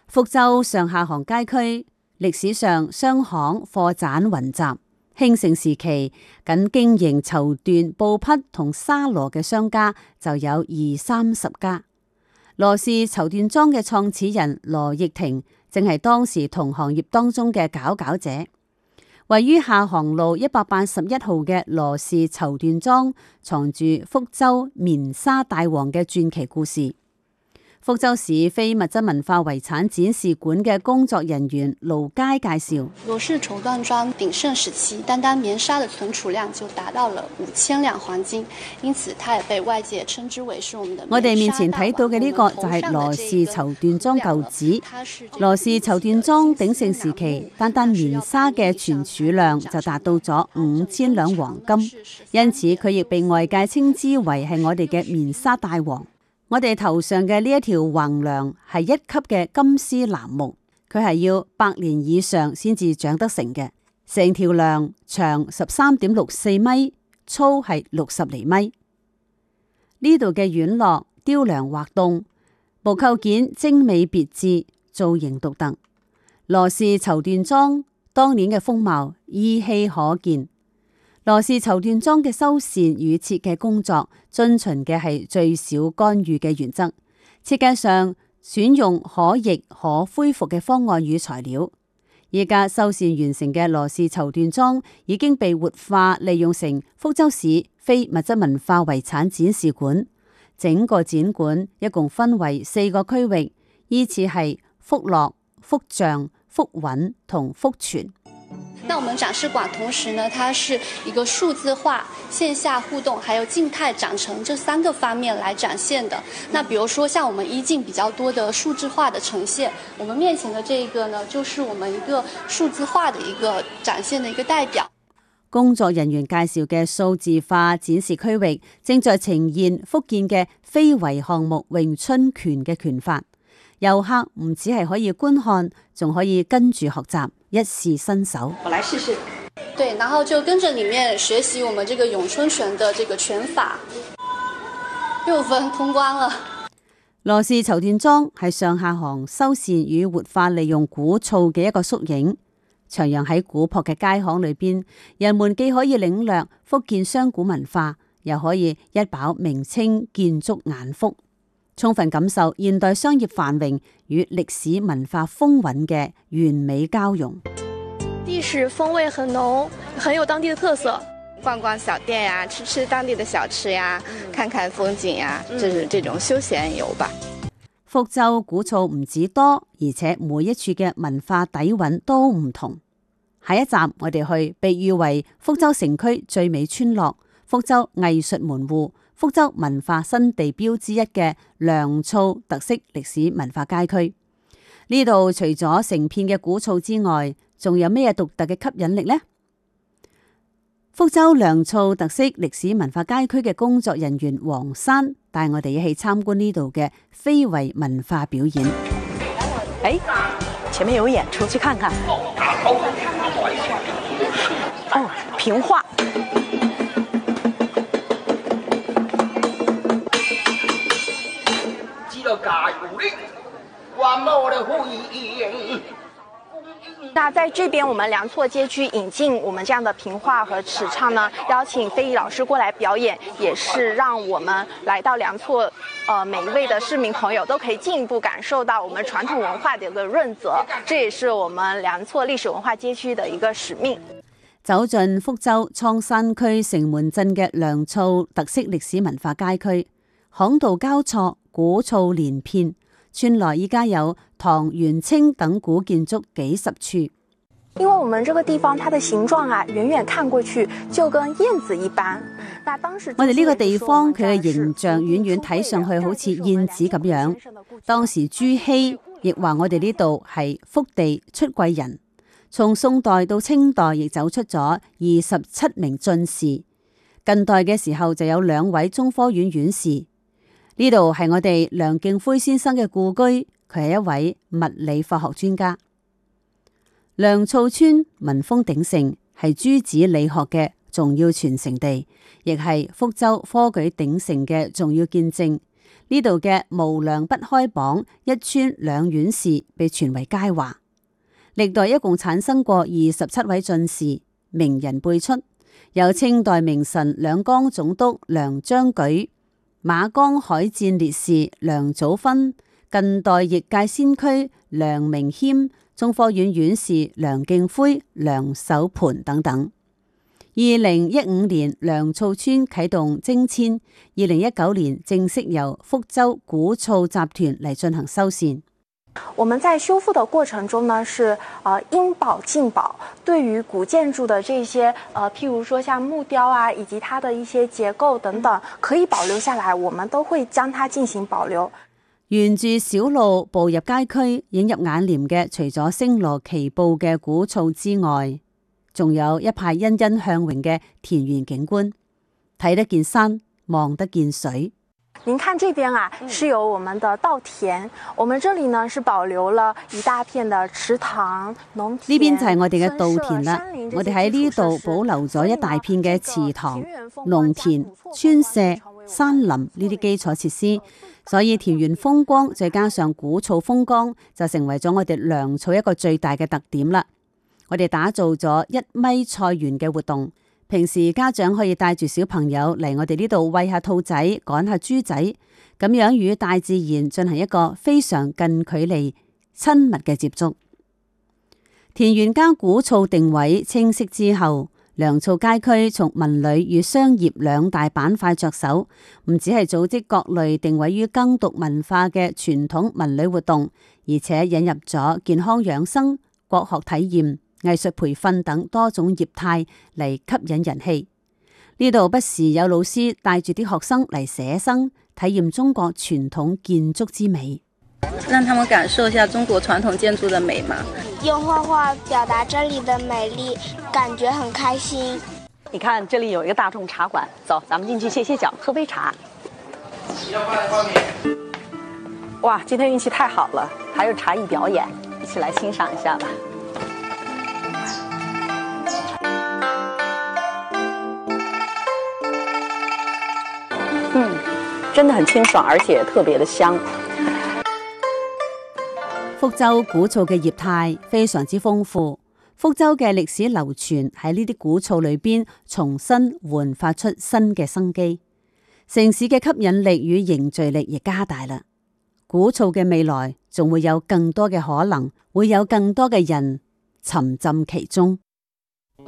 福州上下杭街區歷史上商行貨棧雲集，興盛時期僅經營綢緞、布匹同沙羅嘅商家就有20-30家。羅氏綢緞莊嘅創始人羅奕霆正係當時同行業當中嘅佼佼者。位於下杭路181號嘅羅氏綢緞莊，藏住福州棉紗大王嘅傳奇故事。福州市非物質文化遺產展示館嘅工作人員盧佳介紹， 羅氏綢緞莊鼎盛時期，單單棉紗的存儲量就達到了5000兩黃金，因此它也被外界稱之為是我們的。 我哋面前睇到嘅呢個就係羅氏綢緞莊舊址。羅氏綢緞莊鼎盛時期，單單棉紗嘅存儲量就達到咗5000兩黃金，因此佢亦被外界稱之為係我哋嘅棉紗大王。我哋頭上嘅呢一條橫梁係1級嘅金絲楠木，佢係要100年以上先至長得成嘅。成條梁長13.64米，粗係60厘米。呢度嘅院落雕梁畫棟，木構件精美別致，造型獨特。羅氏綢緞莊當年嘅風貌依稀可見。羅氏綢緞莊嘅修繕與設計工作遵循嘅係最少干預嘅原則，設計上選用可逆可恢復嘅方案與材料。依家修繕完成嘅羅氏綢緞莊已經被活化利用成福州市非物質文化遺產展示館。整個展館一共分為4個區域，依次係福樂、福象、福穩同福全。 那我們展示館同時呢，它是一個數字化、線下互動，還有靜態展成這3個方面來展現的。那比如說，像我們依鏡比較多的數字化的呈現，我們面前的這個呢，就是我們一個數字化的一個展現的一個代表。 工作人員介紹嘅數字化展示區域，正在呈現福建嘅非遺項目詠春拳嘅拳法。遊客唔只係可以觀看，仲可以跟住學習，一試身手。 我來試試。對，然後就跟着裡面學習我們這個詠春拳的這個拳法。6分通關了。 羅氏綢緞莊係上下杭修繕與活化利用古厝嘅一個縮影。徜徉喺古樸嘅街巷裏邊，人們既可以領略福建商賈文化，又可以一飽明清建築眼福，充分感受現代商業繁榮與歷史文化風韻嘅完美交融。 地勢風味很濃，很有當地的特色。 逛逛小店呀，吃吃當地的小吃呀，看看風景呀，就是這種休閒遊吧。 福州古厝唔止多，而且每一處嘅文化底蘊都唔同。下一站我哋去被譽為福州城區最美村落、福州藝術門戶、福州文化新地標之一嘅良厝特色歷史文化街區。呢度除咗成片嘅古厝之外，仲有咩獨特嘅吸引力呢？福州良厝特色歷史文化街區嘅工作人員黃山帶我哋一起參觀呢度嘅非遺文化表演。 前面有演出，去看看。哦，平畫。 那在這邊我們良厝街區引進我們這樣的平畫和尺唱呢，邀請非遺老師過來表演，也是讓我們來到良厝，每一位的市民朋友都可以進一步感受到我們傳統文化的一個潤澤，這也是我們良厝歷史文化街區的一個使命。 走進福州倉山區城門鎮嘅良厝特色歷史文化街區，巷道交錯，古厝連片。村內依家有唐、元、清等古建築幾十處。 因為我們這個地方，它的形狀啊，遠遠看過去就跟燕子一般。那當時我哋呢個地方佢嘅形象遠遠睇上去好似燕子咁樣。當時朱熹亦話我哋呢度係福地出貴人。從宋代到清代亦走出咗27名進士。近代嘅時候就有2位中科院院士。呢度係我哋梁敬輝先生嘅故居，佢係一位物理化學專家。良厝村民風鼎盛，係朱子理學嘅重要傳承地，亦係福州科舉鼎盛嘅重要見證。 呢度嘅無良不開榜，一村兩院士被傳為佳話。歷代一共產生過27位進士，名人輩出，有清代名臣兩江總督梁章舉、馬江海戰烈士梁祖芬、近代譯界先驅梁明謙、中科院院士梁敬輝、梁守盤等等。2015年糧草村啟動徵遷，2019年正式由福州古厝集團嚟進行修繕。 我們在修復的過程中呢，是應保盡保。對於古建築的這些譬如說像木雕啊，以及它的一些結構等等，可以保留下來，我們都會將它進行保留。 沿住小路步入街區，映入眼簾嘅除咗星羅棋布嘅古厝之外，仲有一派欣欣向榮嘅田園景觀，睇得見山，望得見水。 您看這邊啊，是有我們的稻田，我們這裡呢是保留了一大片的池塘、農田。 呢邊就係我哋嘅稻田啦，我哋喺呢度保留咗一大片嘅池塘、農田、村舍、山林呢啲基礎設施，所以田園風光再加上古厝風光，就成為咗我哋糧草一個最大嘅特點啦。我哋打造咗1米菜園嘅活動，平時家長可以帶住小朋友嚟我哋呢度餵下兔仔、趕下豬仔，咁樣與大自然進行一個非常近距離、親密嘅接觸。田園加古厝定位清晰之後，糧草街區從文旅與商業兩大板塊着手，唔只係組織各類定位於耕讀文化嘅傳統文旅活動，而且引入咗健康養生、國學體驗、藝術培訓等多種業態嚟吸引人氣。呢度不時有老師帶住啲學生嚟寫生，體驗中國傳統建築之美， 讓他們感受一下中國傳統建築的美嘛。 用畫畫表達這裡的美麗，感覺很開心。 你看這裡有一個大眾茶館，走，咱們進去歇歇腳，喝杯茶。哇，今天運氣太好了，還有茶藝表演，一起來欣賞一下吧。真的很清爽，而且特別的香。 福州古厝嘅業態非常之豐富，福州嘅歷史流傳喺呢啲古厝裏邊重新煥發出新嘅生機，城市嘅吸引力與凝聚力亦加大啦。古厝嘅未來仲會有更多嘅可能，會有更多嘅人沉浸其中。